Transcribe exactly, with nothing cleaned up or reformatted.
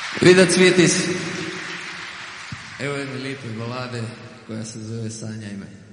Vida Cvjetis. Evo jedne lijepe balade koja se zove Sanjaj me.